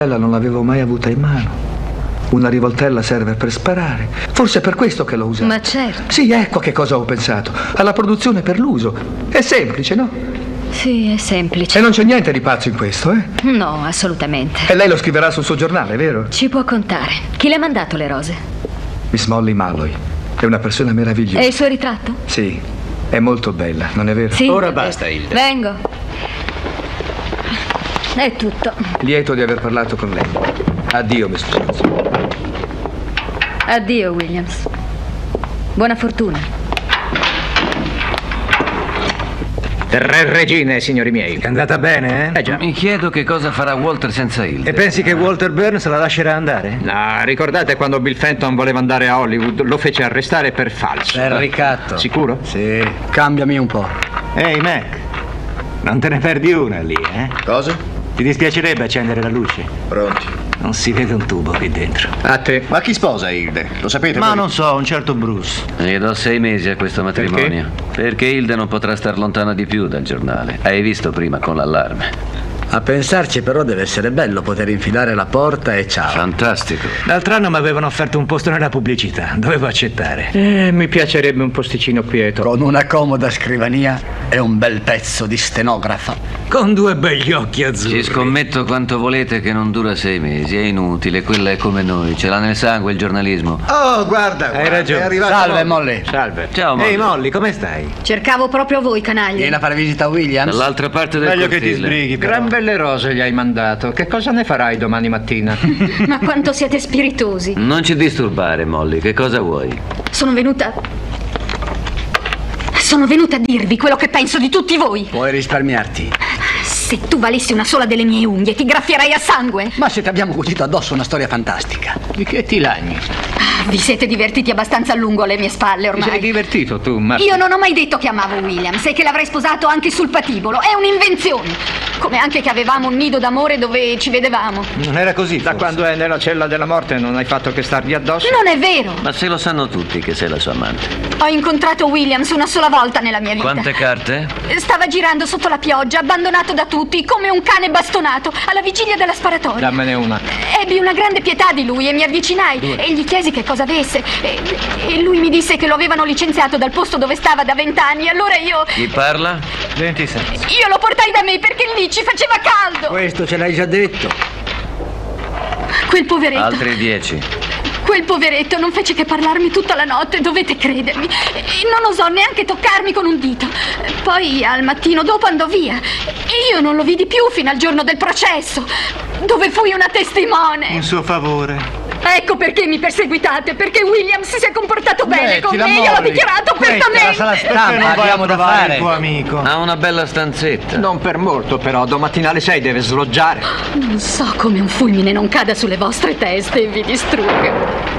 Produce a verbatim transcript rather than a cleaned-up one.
Non l'avevo mai avuta in mano. Una rivoltella serve per sparare. Forse è per questo che l'ho usata. Ma certo. Sì, ecco che cosa ho pensato. Alla produzione per l'uso. È semplice, no? Sì, è semplice. E non c'è niente di pazzo in questo, eh? No, assolutamente. E lei lo scriverà sul suo giornale, vero? Ci può contare. Chi le ha mandato le rose? Miss Molly Malloy. È una persona meravigliosa. E il suo ritratto? Sì, è molto bella, non è vero? Sì. Ora basta, Hilda. Vengo. È tutto. Lieto di aver parlato con lei. Addio, miss Jones. Addio, Williams. Buona fortuna. Tre regine, signori miei. È andata bene, eh? Eh già. Mi chiedo che cosa farà Walter senza Hilda. E pensi che Walter Burns la lascerà andare? No, ricordate quando Bill Fenton voleva andare a Hollywood? Lo fece arrestare per falso. Per ricatto. Sicuro? Sì. Cambiami un po'. Ehi, Mac, non te ne perdi una lì, eh? Cosa? Ti dispiacerebbe accendere la luce? Pronti. Non si vede un tubo qui dentro. A te. Ma chi sposa Hilde? Lo sapete? Ma voi? non so, un certo Bruce. Gli do sei mesi a questo matrimonio. Perché? Perché Hilda non potrà star lontana di più dal giornale. Hai visto prima con l'allarme. A pensarci però deve essere bello poter infilare la porta e ciao. Fantastico. L'altro anno mi avevano offerto un posto nella pubblicità. Dovevo accettare. Eh, mi piacerebbe un posticino quieto. Con una comoda scrivania e un bel pezzo di stenografa. Con due begli occhi azzurri. Ci scommetto quanto volete che non dura sei mesi. È inutile, quella è come noi. Ce l'ha nel sangue il giornalismo. Oh, guarda, Hai guarda, ragione. è arrivato Salve, Molly. Salve. Ciao, Molly. Ehi, Molly, come stai? Cercavo proprio voi, canaglia. Vieni a fare visita a Williams? Dall'altra parte del Meglio cortile. che ti sbrighi, però. Gran belle rose gli hai mandato. Che cosa ne farai domani mattina? Ma quanto siete spiritosi. Non ci disturbare, Molly. Che cosa vuoi? Sono venuta... Sono venuta a dirvi quello che penso di tutti voi. Puoi risparmiarti. Se tu valessi una sola delle mie unghie, ti graffierei a sangue. Ma se ti abbiamo cucito addosso una storia fantastica. Di che ti lagni? Vi siete divertiti abbastanza a lungo alle mie spalle Ti sei ormai. divertito tu, Marta? Io non ho mai detto che amavo Williams e che l'avrei sposato anche sul patibolo. È un'invenzione. Come anche che avevamo un nido d'amore dove ci vedevamo. Non era così, Da forse. quando è nella cella della morte non hai fatto che stargli addosso? Non è vero. Ma se lo sanno tutti che sei la sua amante. Ho incontrato Williams una sola volta nella mia vita. Quante carte? Stava girando sotto la pioggia, abbandonato da tutti, come un cane bastonato, alla vigilia della sparatoria. Dammene una. Ebbi una grande pietà di lui e mi avvicinai e gli chiesi che cosa avesse. E, e lui mi disse che lo avevano licenziato dal posto dove stava da vent'anni. Allora io... Chi parla? ventisei. Io lo portai da me perché lì ci faceva caldo. Questo ce l'hai già detto. Quel poveretto... Altri dieci. Quel poveretto non fece che parlarmi tutta la notte, dovete credermi. E non osò neanche toccarmi con un dito. Poi al mattino dopo andò via. E io non lo vidi più fino al giorno del processo, dove fui una testimone. In suo favore. Ecco perché mi perseguitate, perché Williams si è comportato bene con Mettila, me, io l'ho Molly. dichiarato Questa è la apertamente. sala Perché stampa, non vai a abbiamo da trovare fare. il tuo amico? Ha una bella stanzetta. Non per molto, però. Domattina alle sei deve sloggiare. Non so come un fulmine non cada sulle vostre teste e vi distrugga.